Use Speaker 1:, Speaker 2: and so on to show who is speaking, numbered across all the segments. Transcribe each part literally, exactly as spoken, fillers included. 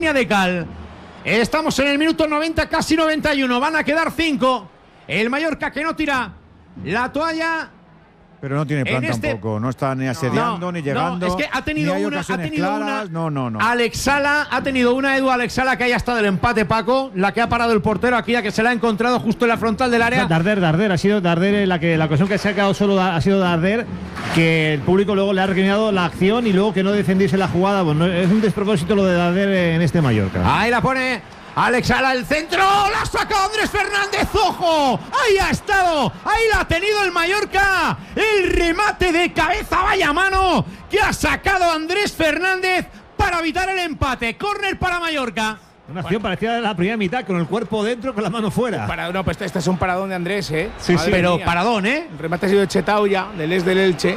Speaker 1: de cal. Estamos en el minuto noventa, casi noventa y uno. Van a quedar cinco. El Mallorca que no tira la toalla.
Speaker 2: Pero no tiene plan
Speaker 1: este...
Speaker 2: tampoco, no está ni asediando,
Speaker 1: no,
Speaker 2: ni llegando.
Speaker 1: No, es que ha tenido
Speaker 2: ni hay
Speaker 1: una. Ha tenido
Speaker 2: claras.
Speaker 1: una
Speaker 2: no, no, no.
Speaker 1: Alex Sala ha tenido una, Edu Alex Sala, que haya estado el empate, Paco. La que ha parado el portero aquí, a que se la ha encontrado justo en la frontal del área.
Speaker 3: Darder, Darder, ha sido Darder la que la ocasión que se ha quedado solo ha sido Darder, que el público luego le ha recriminado la acción y luego que no defendiese la jugada. Bueno, es un despropósito lo de Darder en este Mallorca.
Speaker 1: Ahí la pone Alex Sala, el centro, la ha sacado Andrés Fernández, ¡ojo! Ahí ha estado, ahí la ha tenido el Mallorca, el remate de cabeza, vaya mano, que ha sacado Andrés Fernández para evitar el empate. Córner para Mallorca.
Speaker 3: Una acción bueno. parecida a la primera mitad, con el cuerpo dentro, con la mano fuera.
Speaker 4: Para, no, pues este, este es un paradón de Andrés, ¿eh?
Speaker 1: Sí, sí, pero mía. Paradón, ¿eh?
Speaker 4: El remate ha sido de Chetao ya, del Es del Elche.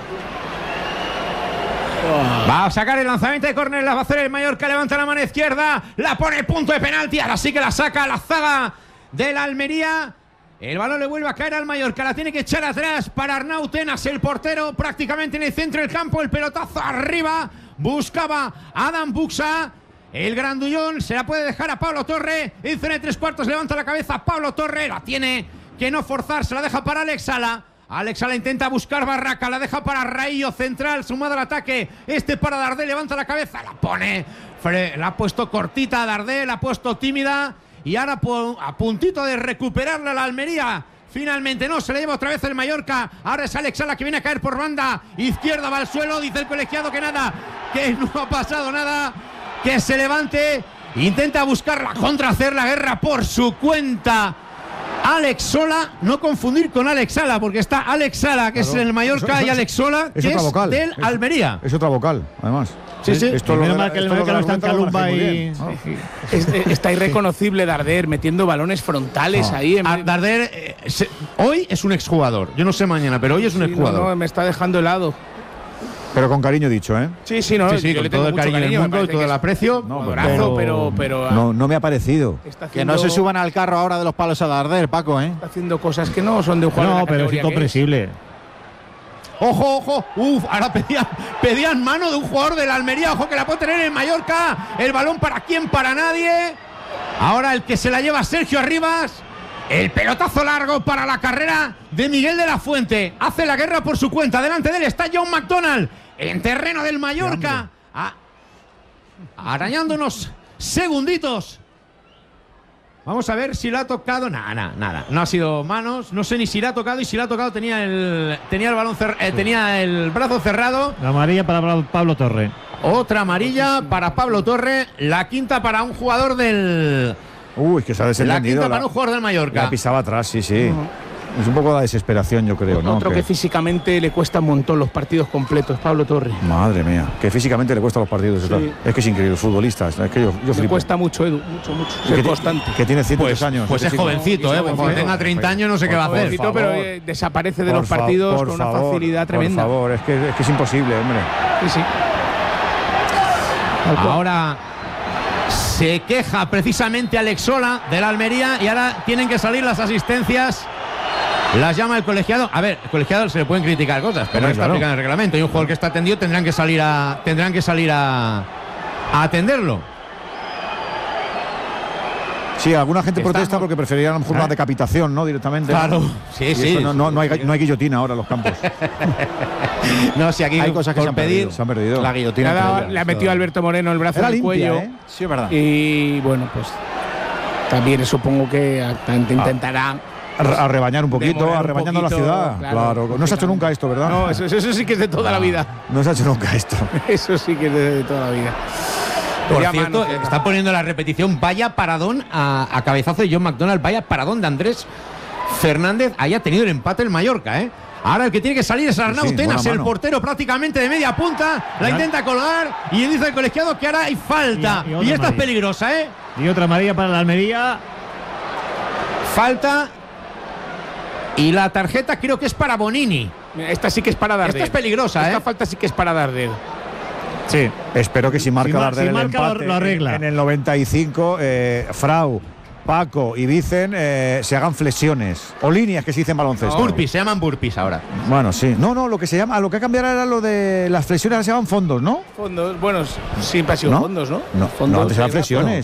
Speaker 1: Va a sacar el lanzamiento de córner, la va a hacer el Mallorca, levanta la mano izquierda, la pone punto de penalti, ahora sí que la saca la zaga del Almería. El balón le vuelve a caer al Mallorca, la tiene que echar atrás para Arnau Tenas, el portero, prácticamente en el centro del campo, el pelotazo arriba, buscaba Adam Buxa, el grandullón, se la puede dejar a Pablo Torre, en zona de tres cuartos, levanta la cabeza Pablo Torre, la tiene que no forzar, se la deja para Alex Sala. Alex Sala intenta buscar Barraca, la deja para Raillo, central, sumado al ataque. Este para Darder, levanta la cabeza, la pone, la ha puesto cortita a Darder, la ha puesto tímida y ahora a puntito de recuperarla la Almería. Finalmente no, se la lleva otra vez el Mallorca. Ahora es Alex Sala que viene a caer por banda izquierda, va al suelo, dice el colegiado que nada, que no ha pasado nada, que se levante, intenta buscar la contra, hacer la guerra por su cuenta. Alex Sola, no confundir con Alex Sala, porque está Alex Sala, que claro, es el Mallorca, eso, eso, y Alex Sola, que es vocal, del
Speaker 2: es,
Speaker 1: Almería.
Speaker 2: Es otra vocal, además.
Speaker 1: Sí, sí.
Speaker 3: Esto lo mal que el Mallorca no está en Calumba y...
Speaker 4: Oh. Es, está irreconocible Darder, metiendo balones frontales oh. ahí. En...
Speaker 1: A, Darder, eh, se, hoy es un exjugador. Yo no sé mañana, pero hoy es un sí, exjugador.
Speaker 4: No, no, me está dejando helado.
Speaker 2: Pero con cariño dicho, ¿eh?
Speaker 4: Sí, sí, no,
Speaker 1: sí, sí,
Speaker 4: yo
Speaker 1: con
Speaker 4: le
Speaker 1: todo
Speaker 4: tengo
Speaker 1: el cariño,
Speaker 4: cariño
Speaker 1: del mundo y todo el aprecio.
Speaker 4: No, pero, pero, pero
Speaker 2: no, no me ha parecido.
Speaker 5: Haciendo, que no se suban al carro ahora de los palos a Darder, Paco, ¿eh?
Speaker 4: Está haciendo cosas que no son de un jugador.
Speaker 3: No, pero es incomprensible.
Speaker 1: Ojo, ojo, uf, ahora pedían, pedían mano de un jugador de la Almería, ojo que la puede tener en Mallorca, el balón para quién, para nadie. Ahora el que se la lleva Sergio Arribas, el pelotazo largo para la carrera de Miguel de la Fuente, hace la guerra por su cuenta, delante de él está John McDonald, en terreno del Mallorca, a, arañando unos segunditos. Vamos a ver si la ha tocado. Nada, nada, nada. No ha sido manos. No sé ni si la ha tocado. Y si la ha tocado tenía el tenía el balón cer eh, tenía el brazo cerrado.
Speaker 3: La amarilla para Pablo Torre.
Speaker 1: Otra amarilla para Pablo Torre. La quinta para un jugador del.
Speaker 2: Uy, que se ha desentendido.
Speaker 1: La quinta
Speaker 2: la,
Speaker 1: para un jugador del Mallorca.
Speaker 2: La pisaba atrás, sí, sí. Uh-huh. Es un poco la desesperación, yo creo, ¿no?
Speaker 4: Otro que, que físicamente le cuesta un montón los partidos completos, Pablo Torre.
Speaker 2: Madre mía, que físicamente le cuesta los partidos. Sí. Es que es increíble, futbolistas. Es que yo, yo
Speaker 4: le cuesta mucho, Edu, mucho, mucho. Ser
Speaker 2: que
Speaker 4: constante.
Speaker 2: Que tiene ciento tres
Speaker 1: pues,
Speaker 2: años.
Speaker 1: Pues es jovencito, ¿eh? Cuando tenga treinta años no sé qué va a hacer.
Speaker 4: Jovencito, pero eh, desaparece de los partidos con una
Speaker 2: favor,
Speaker 4: facilidad tremenda.
Speaker 2: Por favor, es que, es que es imposible, hombre.
Speaker 4: Sí, sí.
Speaker 1: Ahora se queja precisamente Alex Sola de la Almería y ahora tienen que salir las asistencias. Las llama el colegiado. A ver, el colegiado se le pueden criticar cosas, pero no está aplicando el reglamento. Y un jugador que está atendido tendrán que salir a tendrán que salir a, a atenderlo.
Speaker 2: Sí, alguna gente Estamos. protesta porque preferiría a lo mejor una decapitación, ¿no? Directamente.
Speaker 1: Claro, sí,
Speaker 2: y
Speaker 1: sí.
Speaker 2: No, no, no, hay, no hay guillotina ahora en los campos.
Speaker 1: No, si aquí
Speaker 2: hay cosas que se han,
Speaker 1: pedir,
Speaker 2: perdido, se han perdido.
Speaker 1: La guillotina.
Speaker 4: Le ha, dado, le ha metido a Alberto Moreno el brazo en el cuello. ¿Eh?
Speaker 5: Sí, es verdad.
Speaker 4: Y bueno, pues también supongo que intentará.
Speaker 2: Ah. A rebañar un poquito, a rebañando
Speaker 4: un poquito,
Speaker 2: la ciudad. Claro, claro. No se ha hecho nunca esto, ¿verdad?
Speaker 4: No, eso, eso sí que es de toda
Speaker 2: no,
Speaker 4: la vida.
Speaker 2: No se ha hecho nunca esto.
Speaker 4: Eso sí que es de, de toda la vida.
Speaker 1: Por Pero cierto, mano, está poniendo la repetición. Vaya paradón a, a cabezazo de John McDonald. Vaya paradón de Andrés Fernández. Haya tenido el empate el Mallorca, ¿eh? Ahora el que tiene que salir es Arnau sí, Tenas, el portero prácticamente de media punta. La intenta colgar y dice el colegiado que ahora hay falta. Y, y, y esta es peligrosa, ¿eh?
Speaker 3: Y otra amarilla para la Almería.
Speaker 1: Falta. Y la tarjeta creo que es para Bonini.
Speaker 4: Esta sí que es para Darder.
Speaker 1: Esta es peligrosa,
Speaker 4: Esta
Speaker 1: ¿eh?
Speaker 4: falta sí que es para Darder.
Speaker 2: Sí, espero que si marca
Speaker 3: si
Speaker 2: Darder
Speaker 3: si
Speaker 2: el
Speaker 3: marca
Speaker 2: empate
Speaker 3: lo arregla.
Speaker 2: En, en el noventa y cinco, eh, Frau Paco y Vicen eh, se hagan flexiones o líneas que se dicen baloncesto.
Speaker 1: Burpees, se llaman burpees ahora.
Speaker 2: Bueno, sí. No, no, lo que se llama, lo que ha cambiado era lo de las flexiones, ahora se llaman fondos, ¿no?
Speaker 4: Fondos, bueno, siempre ha sido
Speaker 2: ¿No?
Speaker 4: fondos, ¿no?
Speaker 2: No,
Speaker 4: fondos
Speaker 2: no antes eran
Speaker 4: se llama-
Speaker 2: flexiones.